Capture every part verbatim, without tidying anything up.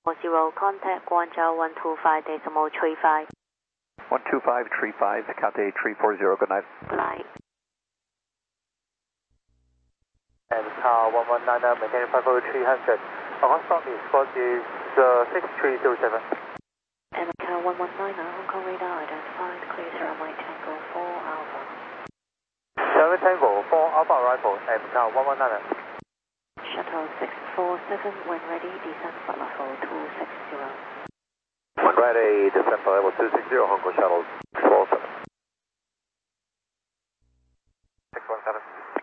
Zero, contact Guangzhou one two five decimal three five. one two five three five, Cathay three four zero, good night. Good night. And car one one nine, maintaining five over three hundred. Hong Kong stop is Scott is uh, six three zero seven. And car one one nine, Hong Kong radar identified, clear zero Mike Tango four Alpha. seven Tango four Alpha arrival, and car one one nine. Shuttle six four seven, when ready, descend flight level two six zero. When ready, descend flight level two six zero, Hong Kong shuttle six four seven. six one seven.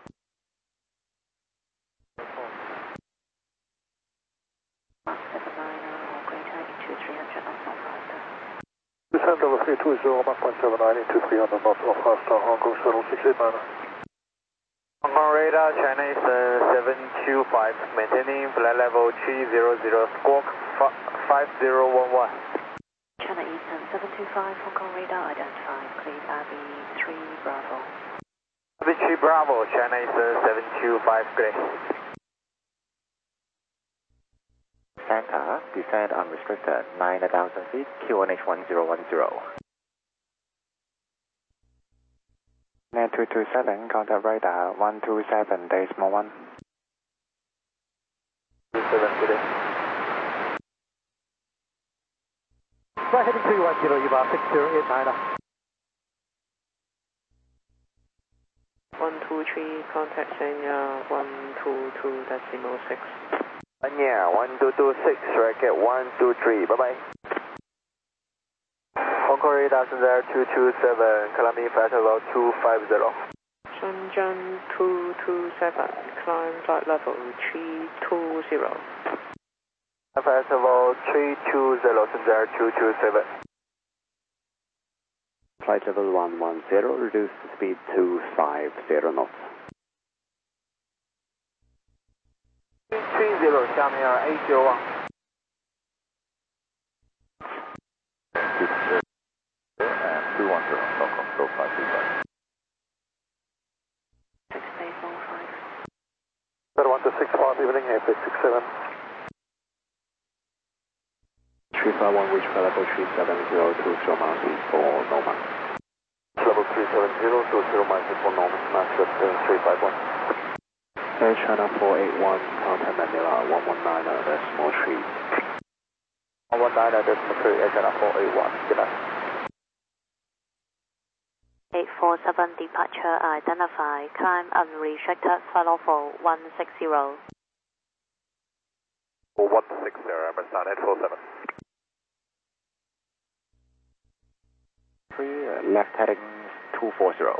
seven nine or greater into three hundred knots off faster. Descend level three two zero, one point seven nine into three hundred knots off faster, Hong Kong shuttle six eight nine. Hong Kong radar, China is uh, seven two five, maintaining flight level three zero zero, squawk five zero one one. China Eastern seven two five, Hong Kong radar identified, clear Abbey three Bravo. Abbey three Bravo, China is uh, seven two five, good day. Santa, descend unrestricted, nine thousand feet, Q N H one zero one zero. Net two two seven, contact radar one two seven, decimal one. two seven, good day. Flight heading three one zero, you are six zero eight nine. one two three, contact Sanya one two two decimal six. Yeah, one two two six, racket one two three, bye bye. Hong Kong radar there two two seven, climbing flight level two five zero. Shenzhen two two seven, climb flight level three two zero. Flight level three two zero, there two two seven. Flight level one one zero, reduce speed to five zero knots. three zero, 下面eight zero one. two one zero, Hong Kong, go five three five. Six days one five. Better one to six five, evening, A P six seven. three five one, reach flight level three seven zero two zero miles east for Norman. Level three seven zero two zero miles east for Norman, master three five one. Air China four eight one, contact Manila one one nine, decimal three. one one nine, decimal three, Air China four eight one, good night. eight four seven, departure identified, climb unrestricted, flight level one six zero. one six zero, Ampersand eight four seven. Three, uh, left heading two four zero.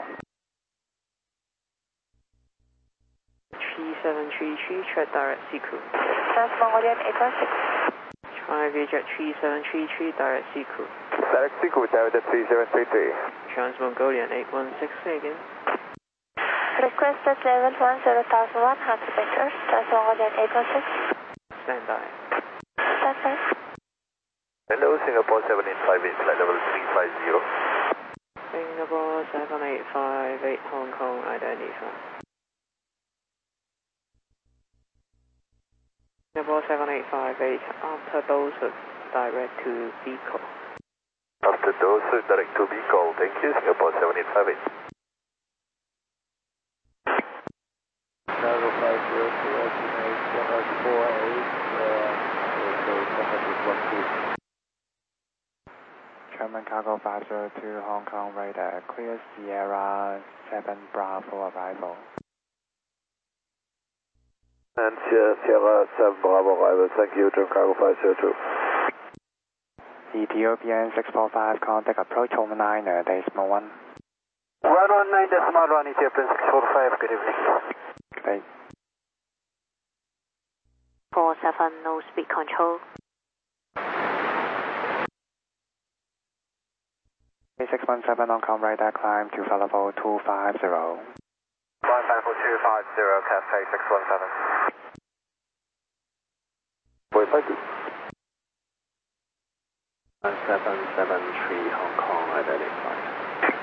three seven three three, check direct Seacoast. Trans Mongolian eight one six. China VJet three seven three three, direct Seacoast. Direct Seacoast, Delta three seven three three. Trans Mongolian eight one six, say again. Requested level one zero thousand one hundred meters, Trans Mongolian eight one six. Stand by. Stand by. Hello, Singapore seven eight five eight, flight level three five zero. Singapore seven eight five eight, Hong Kong identified. Singapore seven eight five eight, after those direct to Bicol. After those, direct to Bicol, thank you, Singapore seven eight five eight. Cargo five zero to estimate one oh four eight, uh, one two. German cargo five zero two, Hong Kong radar, clear Sierra seven Bravo arrival. And Sierra seven Bravo arrival, thank you, German cargo five zero two. Ethiopian six four five, contact approach one nine, decimal one. one one nine decimal one, Ethiopian six four five, good evening. Good day. four seven, no speed control. six one seven, Hong Kong radar, climb to flight level two five zero. One five four two five zero, Cathay six one seven. Boy, thank you. seven seven three, Hong Kong identified.